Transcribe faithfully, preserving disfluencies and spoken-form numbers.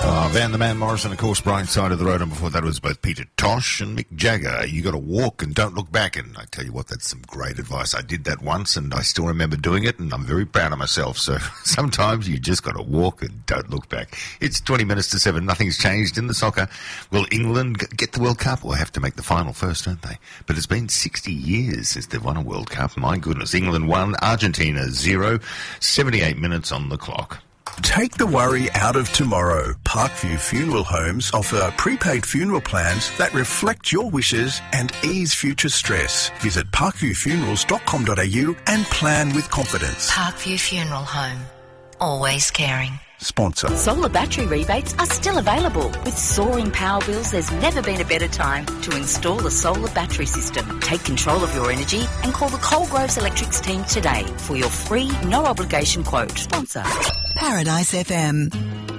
Uh, Van the Man Morrison, of course, Bright Side of the Road, and before that was both Peter Tosh and Mick Jagger. You got to walk and don't look back, and I tell you what, that's some great advice. I did that once, and I still remember doing it, and I'm very proud of myself. So sometimes you just got to walk and don't look back. It's twenty minutes to seven. Nothing's changed in the soccer. Will England get the World Cup? Well, have to make the final first, don't they? But it's been sixty years since they've won a World Cup. My goodness, England won, Argentina zero, seventy-eight minutes on the clock. Take the worry out of tomorrow. Parkview Funeral Homes offer prepaid funeral plans that reflect your wishes and ease future stress. Visit parkview funerals dot com dot a u and plan with confidence. Parkview Funeral Home. Always caring. Sponsor. Solar battery rebates are still available. With soaring power bills, there's never been a better time to install a solar battery system. Take control of your energy and call the Coalgroves Electrics team today for your free, no obligation quote. Sponsor. Paradise F M.